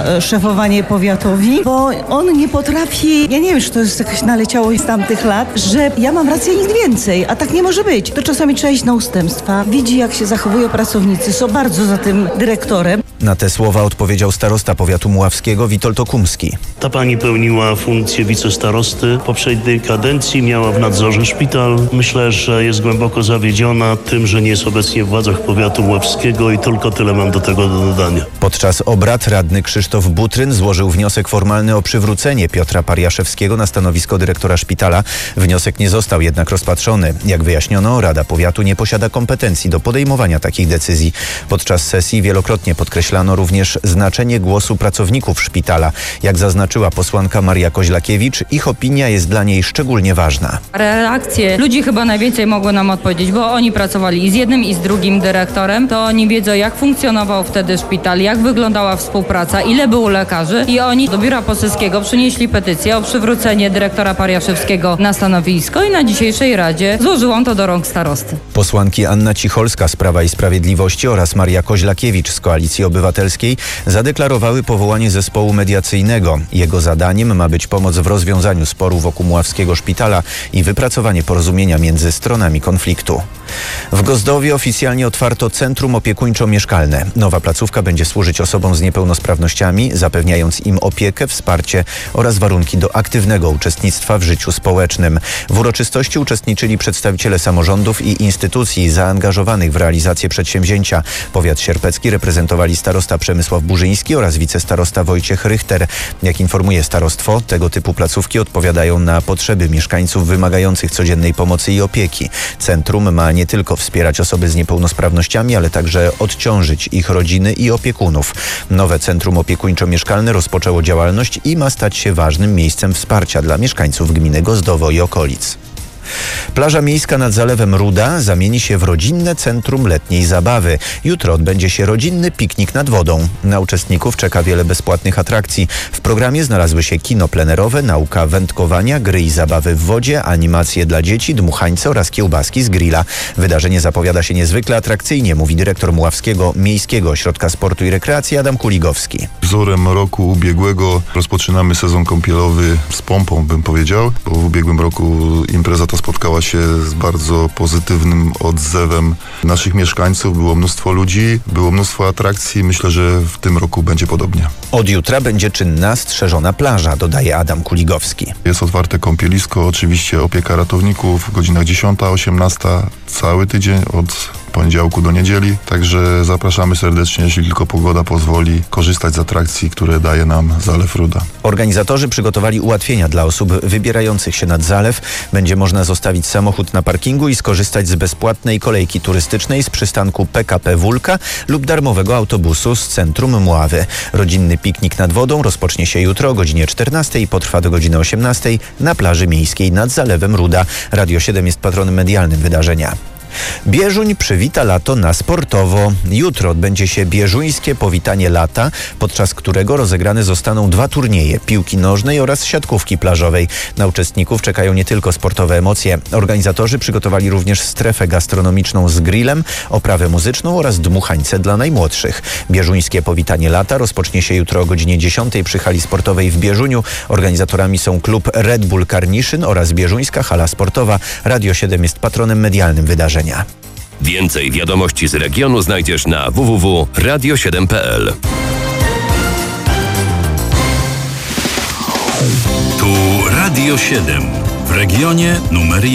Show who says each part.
Speaker 1: szefowanie powiatowi, bo on nie potrafi, ja nie wiem, czy to jest jakaś naleciałość z tamtych lat, że ja mam rację, nikt więcej, a tak nie może być. To czasami trzeba iść na ustępstwa. Widzi, jak się zachowują pracownicy, są bardzo za tym dyrektorem.
Speaker 2: Na te słowa odpowiedział starosta powiatu muławskiego Witold Okumski.
Speaker 3: Ta pani pełniła funkcję wicestarosty. W poprzedniej kadencji miała w nadzorze szpital. Myślę, że jest głęboko zawiedziona tym, że nie jest obecnie w władzach powiatu muławskiego i tylko tyle mam do tego do dodania.
Speaker 2: Podczas obrad radny Krzysztof Butryn złożył wniosek formalny o przywrócenie Piotra Pariaszewskiego na stanowisko dyrektora szpitala. Wniosek nie został jednak rozpatrzony. Jak wyjaśniono, Rada Powiatu nie posiada kompetencji do podejmowania takich decyzji. Podczas sesji wielokrotnie podkreślano również znaczenie głosu pracowników szpitala. Jak zaznaczyła posłanka Maria Koźlakiewicz, ich opinia jest dla niej szczególnie ważna.
Speaker 4: Reakcje ludzi chyba najwięcej mogły nam odpowiedzieć, bo oni pracowali i z jednym, i z drugim dyrektorem. To oni wiedzą, jak funkcjonował wtedy szpital, jak wyglądała współpraca, ile było lekarzy i oni do biura poselskiego przynieśli petycję o przywrócenie dyrektora Pariaszewskiego na stanowisko i na dzisiejszej Radzie złożyłam to do rąk starosty.
Speaker 2: Posłanki Anna Cicholska z Prawa i Sprawiedliwości oraz Maria Koźlakiewicz z Koalicji Obywatelskiej zadeklarowały powołanie zespołu mediacyjnego. Jego zadaniem ma być pomoc w rozwiązaniu sporu wokół muławskiego szpitala i wypracowanie porozumienia między stronami konfliktu. W Gozdowie oficjalnie otwarto Centrum Opiekuńczo-Mieszkalne. Nowa placówka będzie służyć osobom z niepełnosprawnościami, zapewniając im opiekę, wsparcie oraz warunki do aktywnego uczestnictwa w życiu społecznym. W uroczystości uczestniczyli przedstawiciele samorządów i instytucji zaangażowanych w realizację przedsięwzięcia. Powiat sierpecki reprezentowali starosta Przemysław Burzyński oraz wicestarosta Wojciech Rychter. Jak informuje starostwo, tego typu placówki odpowiadają na potrzeby mieszkańców wymagających codziennej pomocy i opieki. Centrum ma nie tylko wspierać osoby z niepełnosprawnościami, ale także odciążyć ich rodziny i opiekunów. Nowe Centrum Opiekuńczo-Mieszkalne rozpoczęło działalność i ma stać się ważnym miejscem wsparcia dla mieszkańców gminy Gozdowo i okolic. Plaża miejska nad Zalewem Ruda zamieni się w rodzinne centrum letniej zabawy. Jutro odbędzie się rodzinny piknik nad wodą. Na uczestników czeka wiele bezpłatnych atrakcji. W programie znalazły się kino plenerowe, nauka wędkowania, gry i zabawy w wodzie, animacje dla dzieci, dmuchańce oraz kiełbaski z grilla. Wydarzenie zapowiada się niezwykle atrakcyjnie, mówi dyrektor Muławskiego Miejskiego Ośrodka Sportu i Rekreacji Adam Kuligowski.
Speaker 5: Wzorem roku ubiegłego rozpoczynamy sezon kąpielowy z pompą, bym powiedział, bo w ubiegłym roku impreza ta spotkała się z bardzo pozytywnym odzewem naszych mieszkańców. Było mnóstwo ludzi, było mnóstwo atrakcji. Myślę, że w tym roku będzie podobnie.
Speaker 2: Od jutra będzie czynna strzeżona plaża, dodaje Adam Kuligowski.
Speaker 5: Jest otwarte kąpielisko, oczywiście opieka ratowników w godzinach 10-18, cały tydzień od poniedziałku do niedzieli. Także zapraszamy serdecznie, jeśli tylko pogoda pozwoli, korzystać z atrakcji, które daje nam Zalew Ruda.
Speaker 2: Organizatorzy przygotowali ułatwienia dla osób wybierających się nad zalew. Będzie można zostawić samochód na parkingu i skorzystać z bezpłatnej kolejki turystycznej z przystanku PKP Wólka lub darmowego autobusu z centrum Mławy. Rodzinny piknik nad wodą rozpocznie się jutro o godzinie 14 i potrwa do godziny 18 na plaży miejskiej nad Zalewem Ruda. Radio 7 jest patronem medialnym wydarzenia. Bieżuń przywita lato na sportowo. Jutro odbędzie się bieżuńskie powitanie lata, podczas którego rozegrane zostaną 2 turnieje piłki nożnej oraz siatkówki plażowej. Na uczestników czekają nie tylko sportowe emocje. Organizatorzy przygotowali również strefę gastronomiczną z grillem, oprawę muzyczną oraz dmuchańce dla najmłodszych. Bieżuńskie powitanie lata rozpocznie się jutro o godzinie 10 przy hali sportowej w Bieżuniu. Organizatorami są klub Red Bull Karniszyn oraz Bieżuńska Hala Sportowa. Radio 7 jest patronem medialnym wydarzenia.
Speaker 6: Więcej wiadomości z regionu znajdziesz na www.radio7.pl. Tu Radio 7 w regionie numer 1.